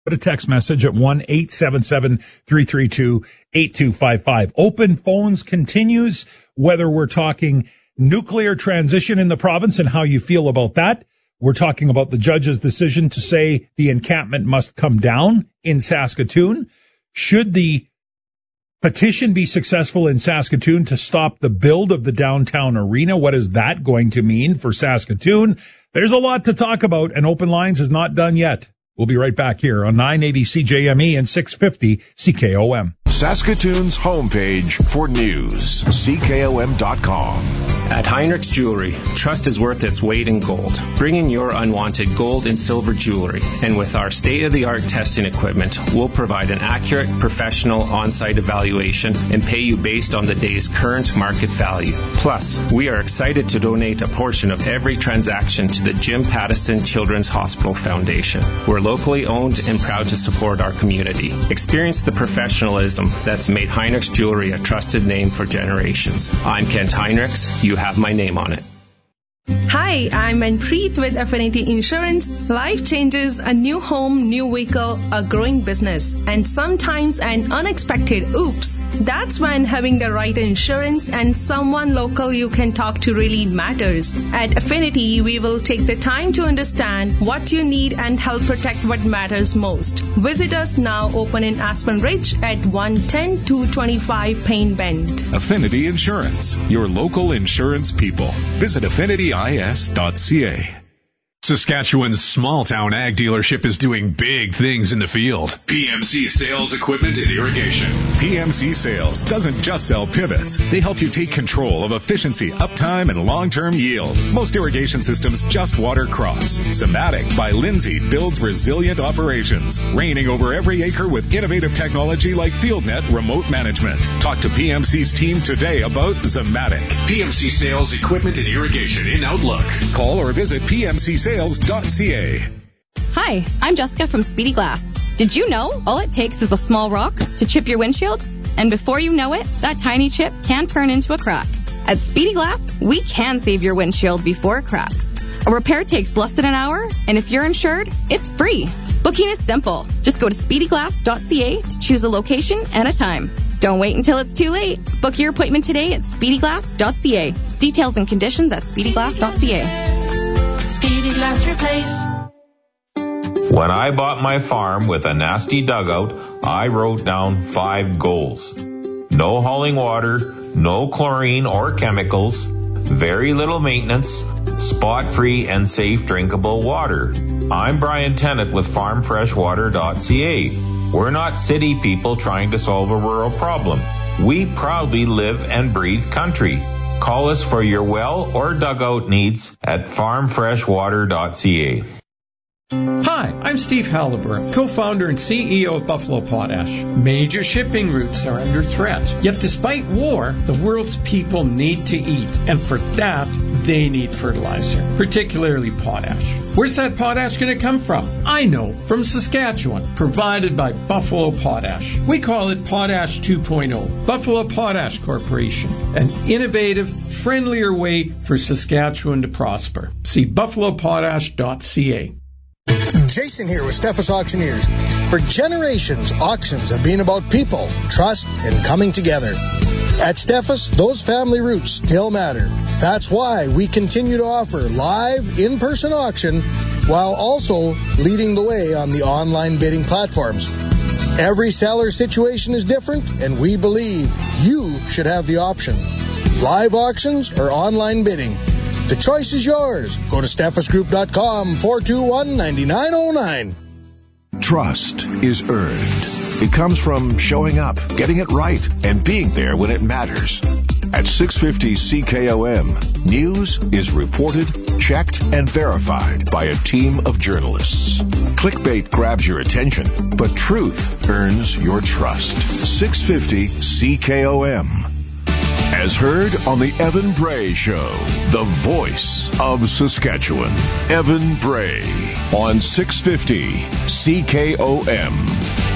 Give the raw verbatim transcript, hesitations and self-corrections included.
Put a text message at one eight seven seven, three three two, eight two five five. Open phones continues, whether we're talking nuclear transition in the province and how you feel about that. We're talking about the judge's decision to say the encampment must come down in Saskatoon. Should the petition be successful in Saskatoon to stop the build of the downtown arena? What is that going to mean for Saskatoon? There's a lot to talk about, and Open Lines is not done yet. We'll be right back here on nine eighty C J M E and six fifty C K O M. Saskatoon's homepage for news, C K O M dot com. At Heinrich's Jewelry, trust is worth its weight in gold. Bring in your unwanted gold and silver jewelry, and with our state-of-the-art testing equipment, we'll provide an accurate, professional, on-site evaluation and pay you based on the day's current market value. Plus, we are excited to donate a portion of every transaction to the Jim Pattison Children's Hospital Foundation. We're locally owned and proud to support our community. Experience the professionalism that's made Heinrich's Jewelry a trusted name for generations. I'm Kent Heinrichs. You have my name on it. Hi, I'm Manpreet with Affinity Insurance. Life changes, a new home, new vehicle, a growing business, and sometimes an unexpected oops. That's when having the right insurance and someone local you can talk to really matters. At Affinity, we will take the time to understand what you need and help protect what matters most. Visit us now, open in Aspen Ridge at one ten two twenty-five Payne Bend. Affinity Insurance, your local insurance people. Visit affinity I S dot C A. Saskatchewan's small-town ag dealership is doing big things in the field. P M C Sales Equipment and Irrigation. P M C Sales doesn't just sell pivots. They help you take control of efficiency, uptime, and long-term yield. Most irrigation systems just water crops. Zematic by Lindsay builds resilient operations, reigning over every acre with innovative technology like FieldNet remote management. Talk to P M C's team today about Zematic. P M C Sales Equipment and Irrigation in Outlook. Call or visit P M C Sales dot C A. Hi, I'm Jessica from Speedy Glass. Did you know all it takes is a small rock to chip your windshield? And before you know it, that tiny chip can turn into a crack. At Speedy Glass, we can save your windshield before it cracks. A repair takes less than an hour, and if you're insured, it's free. Booking is simple. Just go to speedy glass dot C A to choose a location and a time. Don't wait until it's too late. Book your appointment today at speedy glass dot C A. Details and conditions at speedy glass dot C A. Speedy Glass Replace. When I bought my farm with a nasty dugout, I wrote down five goals. No hauling water, no chlorine or chemicals, very little maintenance, spot-free and safe drinkable water. I'm Brian Tennant with farm fresh water dot C A. We're not city people trying to solve a rural problem. We proudly live and breathe country. Call us for your well or dugout needs at farm fresh water dot C A. Hi, I'm Steve Halliburton, co-founder and C E O of Buffalo Potash. Major shipping routes are under threat. Yet despite war, the world's people need to eat. And for that, they need fertilizer, particularly potash. Where's that potash going to come from? I know, from Saskatchewan, provided by Buffalo Potash. We call it Potash two point oh. Buffalo Potash Corporation, an innovative, friendlier way for Saskatchewan to prosper. See buffalo potash dot C A. Jason here with Steffes Auctioneers. For generations, auctions have been about people, trust, and coming together. At Steffes, those family roots still matter. That's why we continue to offer live, in-person auction while also leading the way on the online bidding platforms. Every seller's situation is different, and we believe you should have the option. Live auctions or online bidding. The choice is yours. Go to steffes group dot com, four two one, nine nine zero nine. Trust is earned. It comes from showing up, getting it right, and being there when it matters. At six fifty C K O M, news is reported, checked, and verified by a team of journalists. Clickbait grabs your attention, but truth earns your trust. six fifty C K O M. As heard on the Evan Bray Show, the voice of Saskatchewan. Evan Bray on six fifty C K O M.